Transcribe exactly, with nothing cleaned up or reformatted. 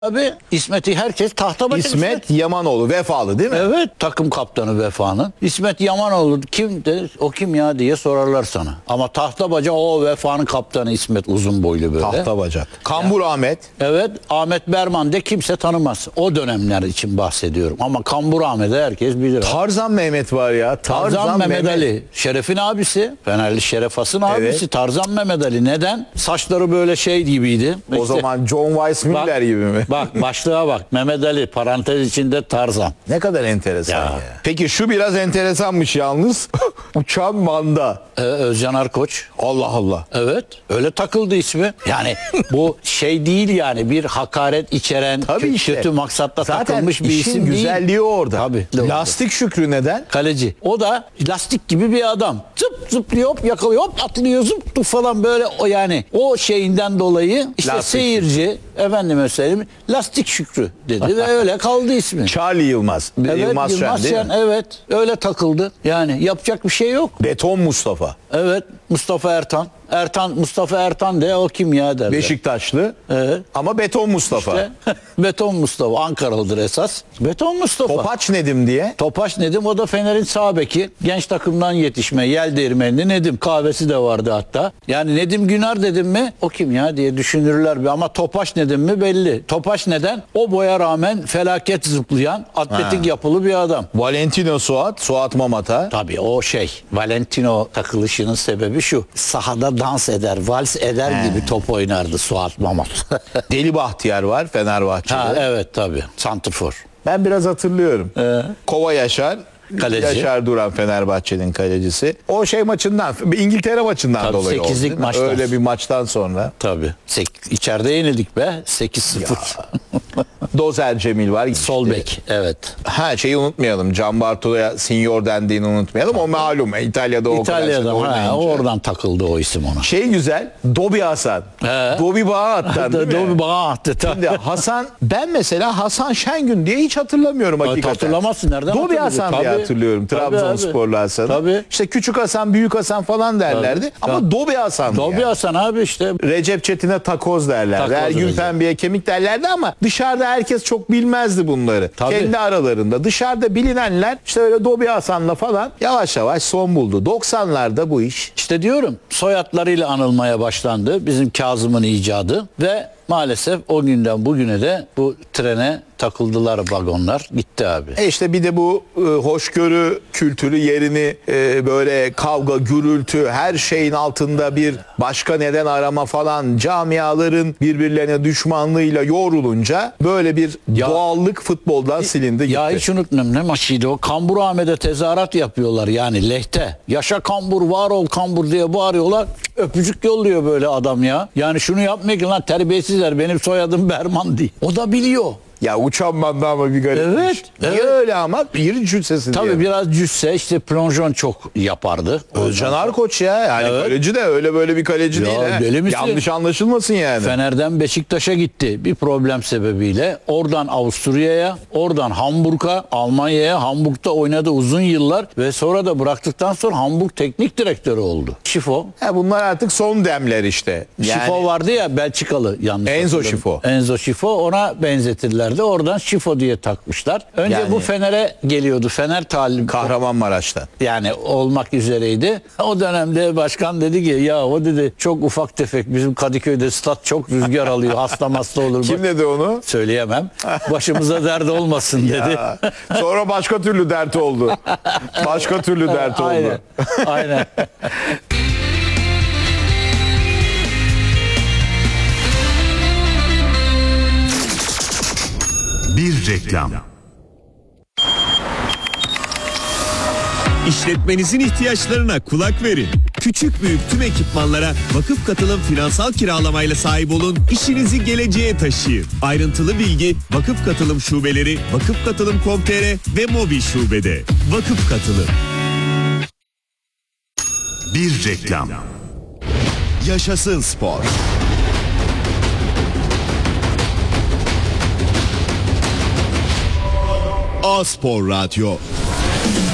Abi İsmet'i herkes tahta başında. İsmet Yamanoğlu vefalı değil mi? Evet, takım kaptanı Vefa'nın. İsmet Yamanoğlu kim de o kim ya diye sorarlar sana. Ama tahta baca o Vefa'nın kaptanı İsmet, uzun boylu böyle. Tahta bacak. Kambur Ahmet. Evet, Ahmet Berman de kimse tanımaz. O dönemler için bahsediyorum. Ama Kambur Ahmet'i herkes bilir. Tarzan Mehmet var ya. Tarzan, Tarzan Mehmet, Mehmet Ali. Şeref'in abisi. Fenerli Şeref Has'ın abisi. Evet. Tarzan Mehmet Ali. Neden? Saçları böyle şey gibiydi. O İşte, zaman John Weissmuller gibi mi? Bak başlığa bak. Mehmet Ali parantez içinde Tarzan. Ne kadar enteresan ya. Ya. Peki şu biraz enteresanmış yalnız. Uçan manda. Ee, Özcan Arkoç. Allah Allah. Evet. Öyle takıldı ismi. Yani bu şey değil yani, bir hakaret içeren Tabii kö- işte. kötü maksatla Zaten takılmış bir işin isim değil. güzelliği orada. Tabii. Lastik Şükrü neden? Kaleci. O da lastik gibi bir adam. Zıp zıplıyor, hop yakalıyor, hop atlıyor, zıp tuf falan böyle, o yani o şeyinden dolayı işte Lastik seyirci efendime söyleyeyim Lastik Şükrü dedi ve öyle kaldı ismi. Charlie Yılmaz. Evet, Yılmaz, Yılmaz Şen değil Şen, mi? evet öyle takıldı. Yani yapacak bir şey yok. Beton Mustafa. Evet, Mustafa Ertan. Ertan, Mustafa Ertan de o kim ya derler. Beşiktaşlı. Evet. Ama Beton Mustafa. İşte, Beton Mustafa, Ankaralıdır esas. Beton Mustafa. Topaç Nedim diye. Topaç Nedim, o da Fener'in sağ beki. Genç takımdan yetişme, yel değirmenli Nedim. Kahvesi de vardı hatta. Yani Nedim Günar dedim mi o kim ya diye düşünürler bir, ama Topaç Nedim mi belli. Topaç neden? O boya rağmen felaket zıplayan, atletik Ha. yapılı bir adam. Valentino Suat. Suat Mamata. Tabii o şey, Valentino takılışının sebebi şu: sahada dans eder, vals eder He. gibi top oynardı Suat Mamat. Deli Bahtiyar var Fenerbahçe'de. Ha, evet tabii. Santrfor. Ben biraz hatırlıyorum. Ee? Kova Yaşar. Kaleci. Yaşar Duran Fenerbahçe'nin kalecisi. O şey maçından, İngiltere maçından Tabii, dolayı oldu. sekizlik değil mi? maçtan. Öyle bir maçtan sonra. Tabii. Sek- içeride yenildik be. sekiz sıfır. Dozer Cemil var. Sol bek. Evet. Ha, şeyi unutmayalım. Can Bartolo'ya senior dendiğini unutmayalım. O malum. İtalya'da o kadar İtalya'da sene ha, oynayınca. oradan takıldı o isim ona. Şey güzel. Dobi Hasan. He. Dobi Bağat'tan değil mi? Dobi bana attı. Şimdi Hasan, ben mesela Hasan Şengün diye hiç hatırlamıyorum hakikaten. Hatırlamazsın, nereden Dobi hatırlayacaksın? Hasan diye Tabii. hatırlıyorum. Tabii Trabzonsporlu abi. Hasan'ı. Tabii. İşte Küçük Hasan, Büyük Hasan falan derlerdi. Tabii. Ama Tabii. Dobi Hasan. Dobi yani. Hasan abi işte. Recep Çetin'e takoz derlerdi. Takoz Ergün Recep. Pembe'ye kemik derlerdi ama dışarıda herkes çok bilmezdi bunları. Tabii. Kendi aralarında. Dışarıda bilinenler işte öyle Dobi Hasan'la falan yavaş yavaş son buldu. doksanlarda bu iş. İşte diyorum, soyadlarıyla anılmaya başlandı. Bizim Kazım'ın icadı ve maalesef o günden bugüne de bu trene takıldılar vagonlar. Gitti abi. E işte bir de bu e, hoşgörü kültürü yerini e, böyle kavga, gürültü, her şeyin altında bir başka neden arama falan, camiaların birbirlerine düşmanlığıyla yoğrulunca böyle bir Ya- doğallık futboldan silindi gitti. Ya hiç unutmuyorum, ne maçıydı o? Kambur Ahmet'e tezahürat yapıyorlar yani lehte. Yaşa Kambur, var ol Kambur diye bağırıyorlar. Öpücük yolluyor böyle adam ya. Yani şunu yapmıyor ki lan, terbiyesizler, benim soyadım Berman diye. O da biliyor. Ya uçan banda ama bir garipmiş. Evet, Niye evet. öyle ama? Bir cüssesi Tabii diye. biraz cüsse, işte plonjon çok yapardı. Özcan Arkoç ya. Yani Evet. kaleci de öyle böyle bir kaleci Ya değil. ha. deli misin? Yanlış anlaşılmasın yani. Fener'den Beşiktaş'a gitti bir problem sebebiyle. Oradan Avusturya'ya, oradan Hamburg'a, Almanya'ya. Hamburg'da oynadı uzun yıllar ve sonra da bıraktıktan sonra Hamburg teknik direktörü oldu. Şifo. Ha, bunlar artık son demler işte. Yani Şifo vardı ya, Belçikalı, yanlış Enzo hatırlamıyorum. Şifo. Enzo Şifo, ona benzetirlerdi. Oradan Şifo diye takmışlar. Önce Yani- bu Fener'e geliyordu. Fener talim Kahramanmaraş'tan. yani olmak üzereydi. O dönemde başkan dedi ki ya o dedi çok ufak tefek, bizim Kadıköy'de stat çok rüzgar alıyor, hasta hasta olur. Kim dedi onu? Söyleyemem. Başımıza dert olmasın dedi. Ya, sonra başka türlü dert oldu. Başka türlü dert oldu. Aynen. Aynen. Bir reklam. İşletmenizin ihtiyaçlarına kulak verin. Küçük büyük tüm ekipmanlara Vakıf Katılım finansal kiralamayla sahip olun. İşinizi geleceğe taşıyın. Ayrıntılı bilgi Vakıf Katılım şubeleri, vakıf katılım nokta com nokta tr ve mobil şubede. Vakıf Katılım. Bir reklam. Yaşasın spor. A Spor Radyo.